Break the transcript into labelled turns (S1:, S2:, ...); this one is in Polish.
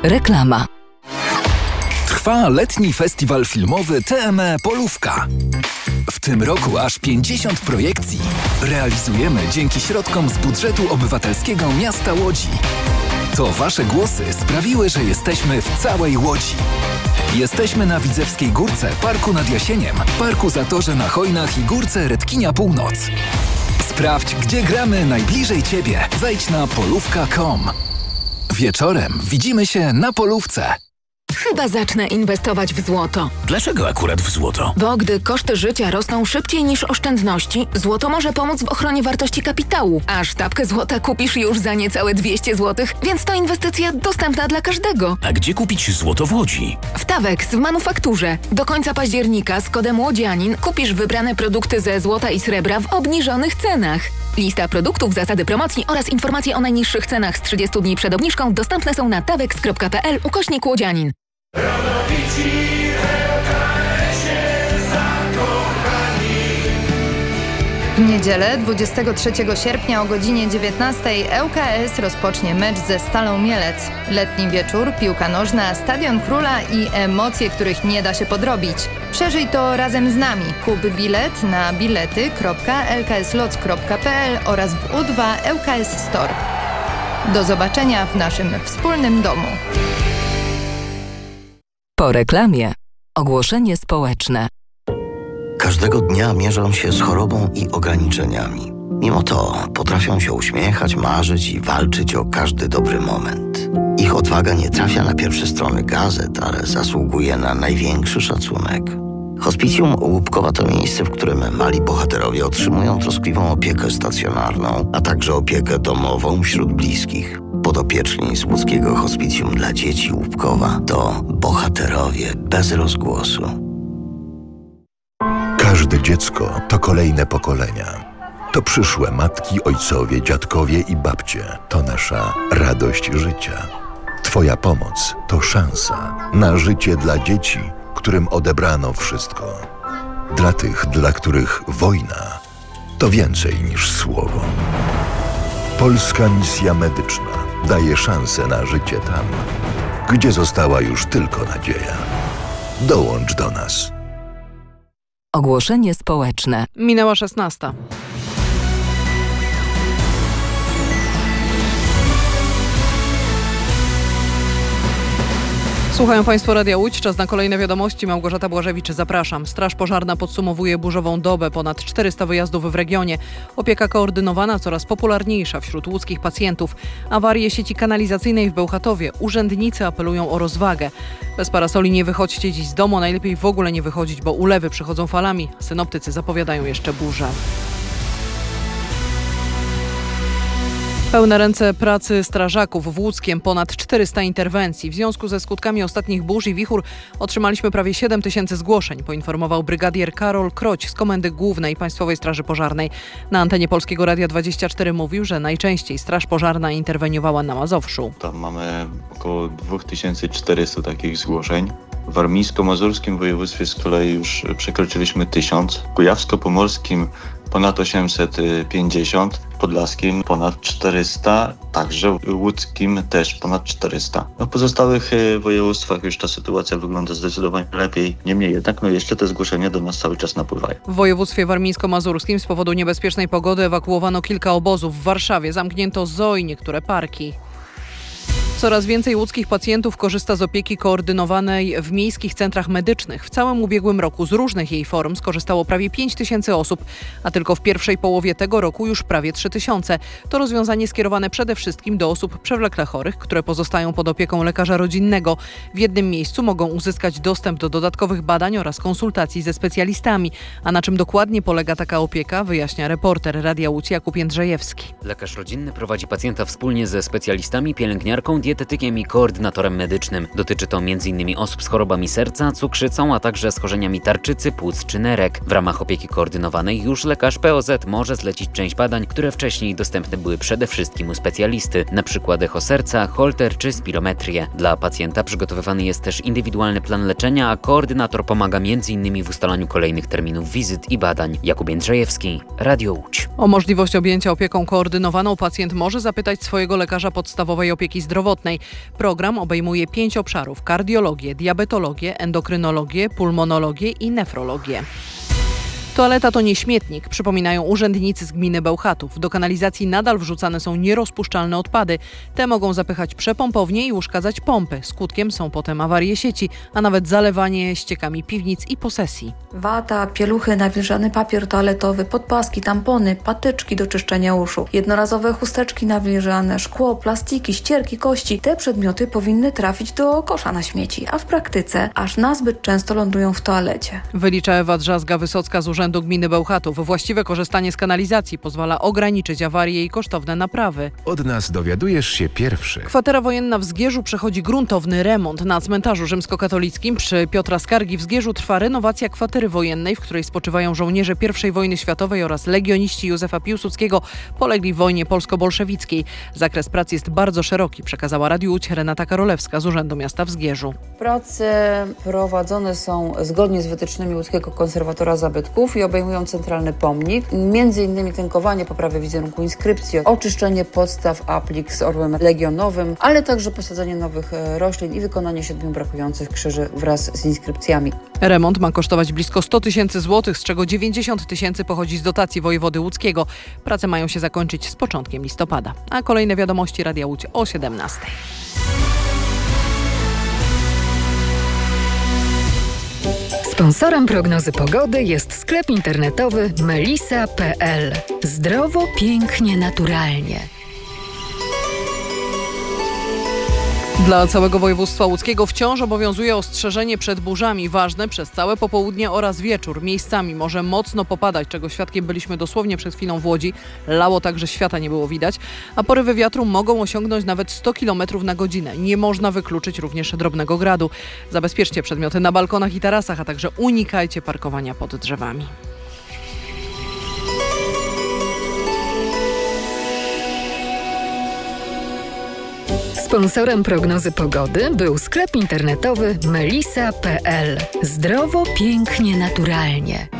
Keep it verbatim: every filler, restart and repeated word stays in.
S1: Reklama.
S2: Trwa letni festiwal filmowy T M E Polówka. W tym roku aż pięćdziesiąt projekcji realizujemy dzięki środkom z budżetu obywatelskiego miasta Łodzi. To wasze głosy sprawiły, że jesteśmy w całej Łodzi. Jesteśmy na Widzewskiej Górce, Parku nad Jasieniem, Parku Zatorze na Chojnach i Górce Redkinia Północ. Sprawdź, gdzie gramy najbliżej ciebie. Wejdź na polówka kropka com. Wieczorem widzimy się na polówce.
S1: Chyba zacznę inwestować w złoto.
S3: Dlaczego akurat w złoto?
S1: Bo gdy koszty życia rosną szybciej niż oszczędności, złoto może pomóc w ochronie wartości kapitału. A sztabkę złota kupisz już za niecałe dwieście złotych, więc to inwestycja dostępna dla każdego.
S3: A gdzie kupić złoto w Łodzi?
S1: W Tawex w manufakturze. Do końca października z kodem Łodzianin kupisz wybrane produkty ze złota i srebra w obniżonych cenach. Lista produktów, zasady promocji oraz informacje o najniższych cenach z trzydziestu dni przed obniżką dostępne są na tawex kropka p l ukośnik Łodzianin.
S4: W niedzielę dwudziestego trzeciego sierpnia o godzinie dziewiętnastej L K S rozpocznie mecz ze Stalą Mielec. Letni wieczór, piłka nożna, Stadion Króla i emocje, których nie da się podrobić. Przeżyj to razem z nami. Kup bilet na bilety kropka l k s lots kropka p l oraz w U dwa L K S Store. Do zobaczenia w naszym wspólnym domu.
S1: Po reklamie. Ogłoszenie społeczne.
S5: Każdego dnia mierzą się z chorobą i ograniczeniami. Mimo to potrafią się uśmiechać, marzyć i walczyć o każdy dobry moment. Ich odwaga nie trafia na pierwsze strony gazet, ale zasługuje na największy szacunek. Hospicjum Łupkowa to miejsce, w którym mali bohaterowie otrzymują troskliwą opiekę stacjonarną, a także opiekę domową wśród bliskich. Podopieczni z łódzkiego Hospicjum dla Dzieci Łupkowa to bohaterowie bez rozgłosu.
S6: Każde dziecko to kolejne pokolenia. To przyszłe matki, ojcowie, dziadkowie i babcie. To nasza radość życia. Twoja pomoc to szansa na życie dla dzieci, którym odebrano wszystko. Dla tych, dla których wojna to więcej niż słowo. Polska Misja Medyczna daje szansę na życie tam, gdzie została już tylko nadzieja. Dołącz do nas.
S1: Ogłoszenie społeczne.
S7: Minęła szesnasta. Słuchają Państwo Radia Łódź. Czas na kolejne wiadomości. Małgorzata Błażewicz, zapraszam. Straż Pożarna podsumowuje burzową dobę. Ponad czterysta wyjazdów w regionie. Opieka koordynowana coraz popularniejsza wśród łódzkich pacjentów. Awarie sieci kanalizacyjnej w Bełchatowie. Urzędnicy apelują o rozwagę. Bez parasoli nie wychodźcie dziś z domu. Najlepiej w ogóle nie wychodzić, bo ulewy przychodzą falami. Synoptycy zapowiadają jeszcze burzę. Pełne ręce pracy strażaków w Łódzkiem, ponad czterysta interwencji. W związku ze skutkami ostatnich burz i wichur otrzymaliśmy prawie siedem tysięcy zgłoszeń, poinformował brygadier Karol Kroć z Komendy Głównej Państwowej Straży Pożarnej. Na antenie Polskiego Radia dwadzieścia cztery mówił, że najczęściej Straż Pożarna interweniowała na Mazowszu.
S8: Tam mamy około dwa tysiące czterysta takich zgłoszeń. W warmińsko-mazurskim województwie z kolei już przekroczyliśmy tysiąc. W kujawsko-pomorskim ponad osiemset pięćdziesiąt, podlaskim ponad czterysta, także łódzkim też ponad czterysta. No w pozostałych województwach już ta sytuacja wygląda zdecydowanie lepiej. Niemniej jednak no jeszcze te zgłoszenia do nas cały czas napływają.
S7: W województwie warmińsko-mazurskim z powodu niebezpiecznej pogody ewakuowano kilka obozów. W Warszawie zamknięto zoo i niektóre parki. Coraz więcej łódzkich pacjentów korzysta z opieki koordynowanej w miejskich centrach medycznych. W całym ubiegłym roku z różnych jej form skorzystało prawie pięć tysięcy osób, a tylko w pierwszej połowie tego roku już prawie trzy tysiące. To rozwiązanie skierowane przede wszystkim do osób przewlekle chorych, które pozostają pod opieką lekarza rodzinnego. W jednym miejscu mogą uzyskać dostęp do dodatkowych badań oraz konsultacji ze specjalistami. A na czym dokładnie polega taka opieka, wyjaśnia reporter Radia Łódź Jakub Jędrzejewski.
S9: Lekarz rodzinny prowadzi pacjenta wspólnie ze specjalistami, pielęgniarką, dietetykiem i koordynatorem medycznym. Dotyczy to między innymi osób z chorobami serca, cukrzycą, a także schorzeniami tarczycy, płuc czy nerek. W ramach opieki koordynowanej już lekarz P O Z może zlecić część badań, które wcześniej dostępne były przede wszystkim u specjalisty, na przykład echo serca, holter czy spirometrię. Dla pacjenta przygotowywany jest też indywidualny plan leczenia, a koordynator pomaga między innymi w ustalaniu kolejnych terminów wizyt i badań. Jakub Jędrzejewski, Radio Łódź.
S7: O możliwość objęcia opieką koordynowaną pacjent może zapytać swojego lekarza podstawowej opieki zdrowotnej. zdrowotnej. Program obejmuje pięć obszarów: kardiologię, diabetologię, endokrynologię, pulmonologię i nefrologię. Toaleta to nie śmietnik, przypominają urzędnicy z gminy Bełchatów. Do kanalizacji nadal wrzucane są nierozpuszczalne odpady. Te mogą zapychać przepompownie i uszkadzać pompy. Skutkiem są potem awarie sieci, a nawet zalewanie ściekami piwnic i posesji.
S10: Wata, pieluchy, nawilżany papier toaletowy, podpaski, tampony, patyczki do czyszczenia uszu, jednorazowe chusteczki nawilżane, szkło, plastiki, ścierki, kości. Te przedmioty powinny trafić do kosza na śmieci, a w praktyce aż nazbyt często lądują w toalecie.
S7: Wylicza Ewa Drzazga-Wysocka z Urzędu Gminy Bełchatów. Właściwe korzystanie z kanalizacji pozwala ograniczyć awarie i kosztowne naprawy.
S11: Od nas dowiadujesz się pierwszy.
S7: Kwatera wojenna w Zgierzu przechodzi gruntowny remont. Na cmentarzu rzymskokatolickim przy Piotra Skargi w Zgierzu trwa renowacja kwatery wojennej, w której spoczywają żołnierze pierwszej wojny światowej oraz legioniści Józefa Piłsudskiego, polegli w wojnie polsko-bolszewickiej. Zakres prac jest bardzo szeroki, przekazała Radiu Łódź Renata Karolewska z Urzędu Miasta w Zgierzu.
S12: Prace prowadzone są zgodnie z wytycznymi Łódzkiego Konserwatora Zabytków i obejmują centralny pomnik, między innymi tynkowanie, poprawę wizerunku, inskrypcje, oczyszczenie podstaw aplik z orłem legionowym, ale także posadzenie nowych roślin i wykonanie siedmiu brakujących krzyży wraz z inskrypcjami.
S7: Remont ma kosztować blisko sto tysięcy złotych, z czego dziewięćdziesiąt tysięcy pochodzi z dotacji wojewody łódzkiego. Prace mają się zakończyć z początkiem listopada. A kolejne wiadomości Radia Łódź o siedemnastej.
S1: Sponsorem prognozy pogody jest sklep internetowy melisa kropka pe el. Zdrowo, pięknie, naturalnie.
S7: Dla całego województwa łódzkiego wciąż obowiązuje ostrzeżenie przed burzami, ważne przez całe popołudnie oraz wieczór. Miejscami może mocno popadać, czego świadkiem byliśmy dosłownie przed chwilą w Łodzi. Lało tak, że świata nie było widać, a porywy wiatru mogą osiągnąć nawet sto kilometrów na godzinę. Nie można wykluczyć również drobnego gradu. Zabezpieczcie przedmioty na balkonach i tarasach, a także unikajcie parkowania pod drzewami.
S1: Sponsorem prognozy pogody był sklep internetowy melisa kropka pe el. Zdrowo, pięknie, naturalnie.